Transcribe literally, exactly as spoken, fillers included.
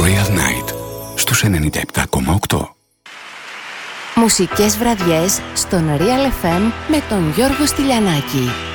Royal Night στους ενενήντα επτά κόμμα οκτώ. Μουσικές βραδιές στον Real εφ εμ με τον Γιώργο Στυλιανάκη.